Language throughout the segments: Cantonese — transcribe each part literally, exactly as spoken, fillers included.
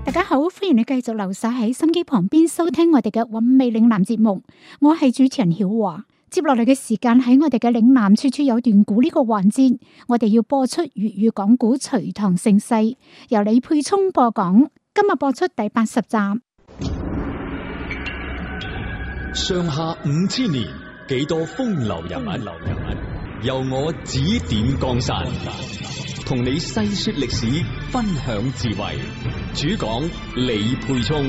大家好，歡迎你繼續留守喺心機旁邊收聽我哋嘅韻味嶺南節目，我係主持人曉華。接落嚟嘅時間喺我哋嘅嶺南處處有段古呢個環節，我哋要播出粵語講古《隋唐盛世》，由李佩聰播講。今日播出第八十集。 上下五千年，幾多風流人物，流人物由我指點江山，同你細說歷史，分享智慧。主講李佩聰。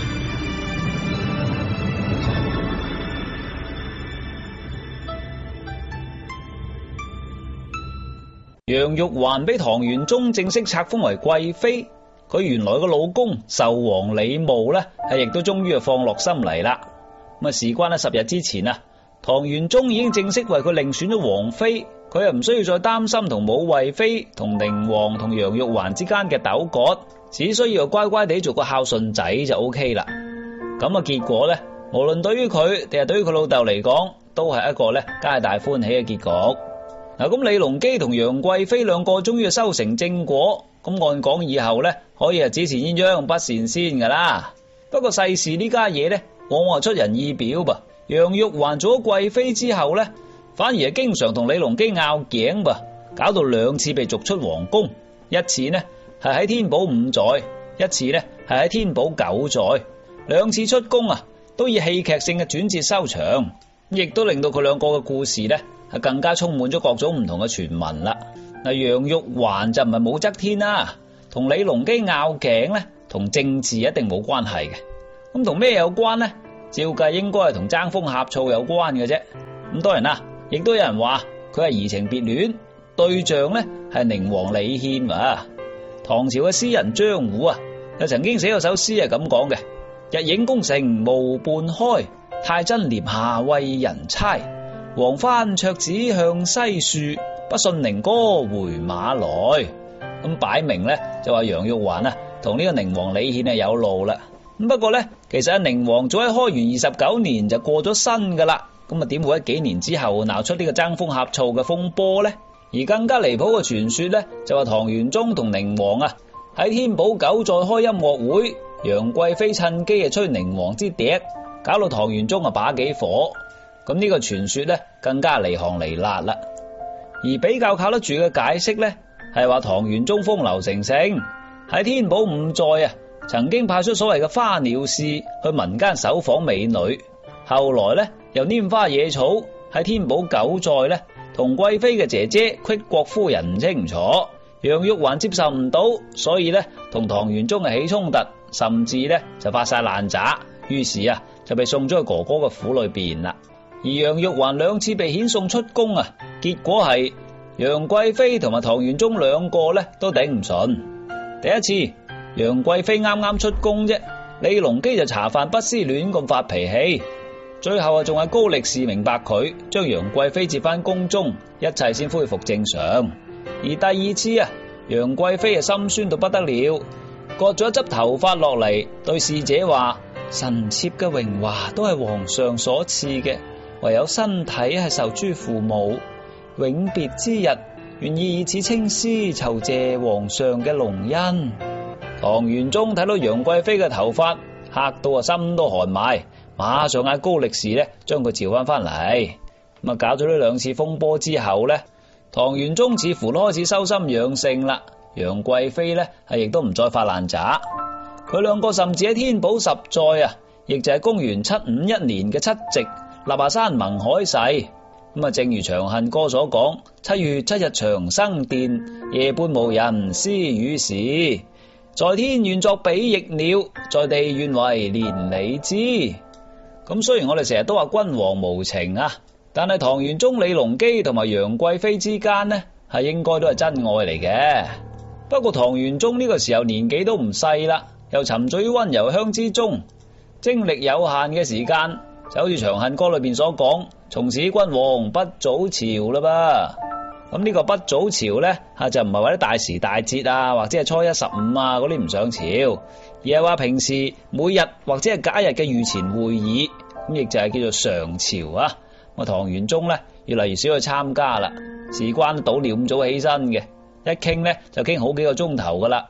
楊玉環俾唐玄宗正式冊封為貴妃，佢原來個老公壽王李瑁呢，係亦都終於係放落心嚟啦。咁啊，事關喺十日之前啊，唐玄宗已經正式為佢另選咗王妃，佢又唔需要再擔心同武惠妃、同寧王同楊玉環之間嘅糾葛，只需要乖乖地做個孝順仔就 O K 啦。咁啊，結果呢，無論對於佢定係對於佢老豆嚟講，都係一個呢皆大歡喜嘅結局。嗱，咁李隆基同楊貴妃兩個終於修成正果，咁按講以後呢，可以係只羨鴛鴦不羨仙噶啦。不過世事呢家嘢呢，往往出人意表噃。楊玉環做咗貴妃之後呢，反而係經常同李隆基拗頸噃，搞到兩次被逐出皇宮。一次呢係喺天寶五載，一次呢係喺天寶九載。兩次出宮啊，都以戲劇性嘅轉折收場，亦都令到佢兩個嘅故事呢係更加充滿咗各種唔同嘅傳聞啦。嗱，楊玉環就唔係武則天啦，同李隆基拗頸呢，同政治一定冇關係嘅。咁同咩有關呢？照計應該係同爭風呷醋有關嘅啫。咁當然啦，亦都有人話佢係移情別戀，對象呢係寧王李憲啊。唐朝嘅詩人張虎啊，又曾經寫過首詩係咁講嘅：日影宮城無半開，太真簾下為人猜。黃幡卓子向西樹，不信寧哥回馬來。咁擺明呢就話楊玉環啊同呢個寧王李憲係有路啦。咁不過呢，其實阿寧王早喺開元二十九年就過咗身噶啦。咁啊點會喺幾年之後鬧出呢個爭風呷醋嘅風波呢？而更加離譜嘅傳說呢，就話唐玄宗同寧王啊喺天寶九載開音樂會，楊貴妃趁機啊吹寧王之笛，搞到唐玄宗啊把幾火。咁呢個傳說呢，更加離行離辣啦。而比較靠得住嘅解釋呢，係話唐玄宗風流成性，喺天寶五載啊，曾經派出所謂嘅花鳥使去民間搜訪美女，後來呢又拈花惹草，喺天寶九載呢同貴妃嘅姐姐虢國夫人唔清楚，楊玉環接受唔到，所以呢同唐玄宗係起衝突，甚至呢就發晒爛渣，於是啊就被送咗去哥哥嘅府裏邊啦。而楊玉環兩次被遣送出宮啊，結果係楊貴妃同埋唐玄宗兩個呢都頂唔順。第一次楊貴妃啱啱出宮啫，李隆基就茶飯不思亂咁發脾氣，最後啊仲係高力士明白佢，將楊貴妃接翻宮中，一切先恢復正常。而第二次啊，楊貴妃啊心酸到不得了，割咗一執頭髮落嚟，對侍者話：臣妾嘅榮華都係皇上所賜嘅，唯有身體係受諸父母，永別之日，願意以此青絲酬謝皇上嘅隆恩。唐玄宗睇到楊貴妃嘅頭髮，嚇到啊心都寒埋，馬上嗌高力士咧將佢召翻翻嚟。咁啊搞咗呢兩次風波之後咧，唐玄宗似乎都開始收心養性啦。楊貴妃咧係亦都唔再發爛渣，佢兩個甚至喺天寶十載啊，亦就係公元七五一年嘅七夕，立下山盟海誓。咁啊，正如《長恨歌》所講：七月七日長生殿，夜半無人私語時。在天願作比翼鳥，在地願為連理枝。咁雖然我哋成日都話君王無情啊，但係唐玄宗李隆基同埋楊貴妃之間呢，係應該都係真愛嚟嘅。不過唐玄宗呢個時候年紀都唔細啦，又沉醉於溫柔鄉之中，精力有限嘅時間，就好似《長恨歌》裏邊所講：從此君王不早朝啦噃。咁呢個不早朝呢，吓就唔係話啲大時大節啊，或者係初一十五啊嗰啲唔上朝，而係話平時每日或者係假日嘅御前會議，咁亦就係叫做常朝啊。咁唐玄宗呢，越嚟越少去參加啦，事關倒尿咁早起身嘅，一傾呢就傾好幾個鐘頭噶啦。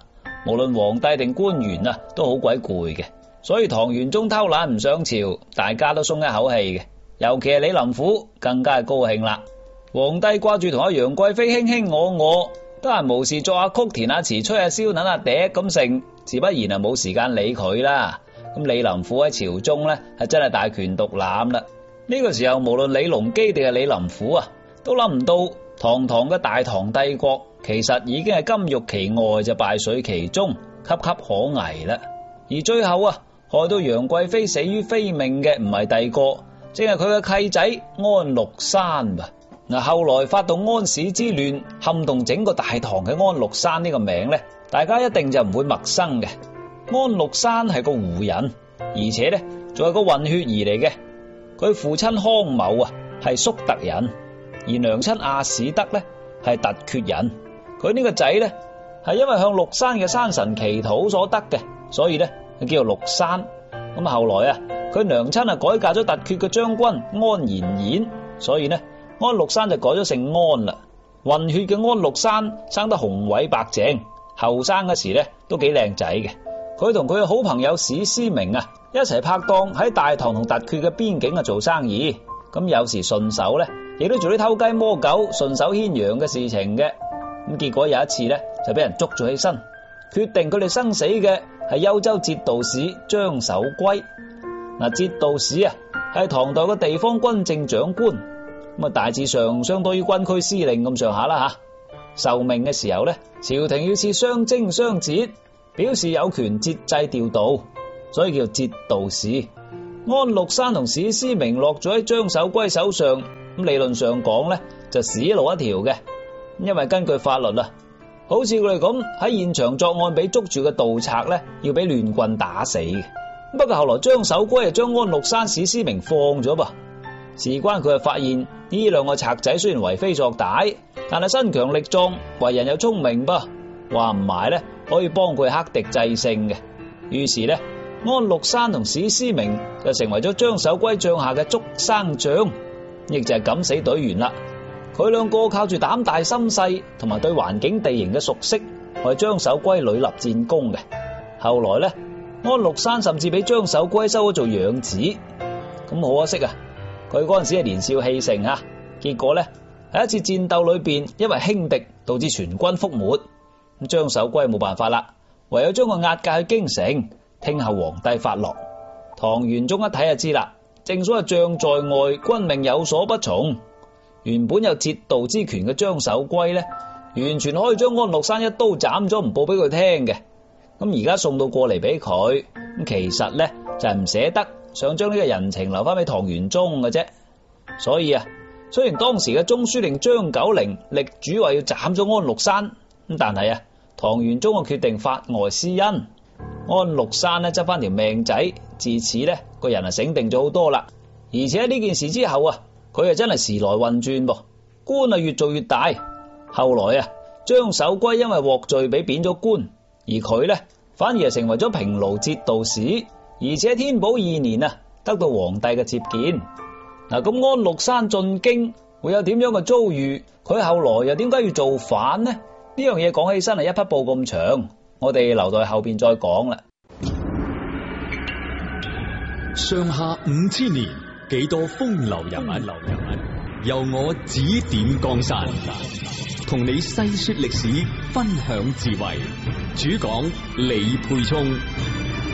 無論皇帝定官員啊，都好鬼攰嘅。所以唐玄宗偷懶唔上朝，大家都鬆一口氣嘅。尤其係李林甫更加係高興啦。皇帝掛住同阿楊貴妃卿卿我我，得閒無事作下曲填下詞吹下簫捻下笛咁成，自不然啊冇時間理佢啦。咁李林甫喺朝中呢，係真係大權獨攬啦。呢、這個時候無論李隆基定係李林甫啊，都諗唔到堂堂嘅大唐帝國其實已經係金玉其外就敗絮其中，岌岌可危啦。而最後啊，害到楊貴妃死於非命嘅唔係第二個，正係佢嘅契仔安祿山吧。嗱，後來發動安史之亂，撼動整個大唐嘅安祿山呢個名呢，大家一定就唔會陌生嘅。安祿山係個胡人，而且呢仲係個混血兒嚟嘅。佢父親康某啊係粟特人，而娘親阿史德呢係突厥人。佢呢個仔呢係因為向祿山嘅山神祈禱所得嘅，所以呢叫做祿山。咁後來啊，佢娘親啊改嫁咗突厥嘅將軍安延衍，所以呢安祿山就改咗姓安啦。混血嘅安祿山生得雄偉白淨，後生嗰時呢都幾靚仔嘅。佢同佢嘅好朋友史思明啊一齊拍檔喺大唐同突厥嘅邊境啊做生意。咁有時順手呢亦都做啲偷雞摸狗、順手牽羊嘅事情嘅。咁結果有一次呢就俾人捉咗起身，決定佢哋生死嘅係幽州節度使張守珪。嗱，節度使啊係唐代嘅地方軍政長官，咁啊大致上相當於軍區司令咁上下啦吓。受命嘅時候呢，朝廷要設雙征雙節，表示有權節制調度，所以叫節度使。安祿山同史思明落咗喺張守珪手上，咁理論上講呢就死路一條嘅。因為根據法律啊，好似佢哋咁喺現場作案俾捉住嘅盜賊呢，要俾亂棍打死嘅。不過後來張守珪啊將安祿山、史思明放咗噃，事關佢啊發現呢兩個賊仔雖然為非作歹，但係身強力壯，為人又聰明噃，話唔埋呢可以幫佢克敵制勝嘅。於是呢安祿山同史思明就成為咗張守珪帳下嘅捉生將，亦就係敢死隊員啦。佢兩個靠住膽大心細同埋對環境地形嘅熟悉，為張守珪屢立戰功嘅。後來呢安祿山甚至俾張守珪收咗做養子。咁好可惜啊，佢嗰陣時係年少氣盛啊，結果呢喺一次戰鬥裏邊因為輕敵導致全軍覆沒。咁張守珪冇辦法啦，唯有將佢押解去京城，聽候皇帝發落。唐玄宗一睇就知啦，正所謂將在外，君命有所不從。原本有節度之權嘅張守珪呢，完全可以將安祿山一刀斬咗，唔報俾佢聽嘅。咁而家送到過嚟俾佢，咁其實呢就係唔捨得，想將呢個人情留翻俾唐玄宗嘅啫。所以啊，雖然當時嘅中書令張九齡力主話要斬咗安祿山，咁但係啊，唐玄宗嘅決定法外施恩，安祿山呢執翻條命仔，自此呢個人啊醒定咗好多啦。而且喺呢件事之後啊，佢係真係時來運轉噃，官啊越做越大。後來啊，張守珪因為獲罪俾貶咗官，而佢呢反而係成為咗平盧節度使，而且天寶二年啊得到皇帝嘅接見。嗱，咁安祿山進京會有點樣嘅遭遇？佢後來又點解要造反呢？呢樣嘢講起身係一匹布咁長，我哋留待後邊再講啦。 上下五千年，幾多風流人物，流人物由我指點江山，同你細說歷史，分享智慧。主講李沛聰。